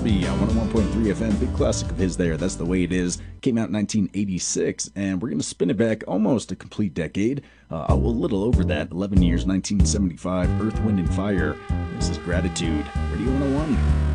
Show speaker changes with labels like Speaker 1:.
Speaker 1: Marty on 101.3 FM. Big classic of his there. That's the way it is. Came out in 1986, and we're going to spin it back almost a complete decade. A little over that, 11 years, 1975. Earth, Wind, and Fire. This is Gratitude. Radio 101.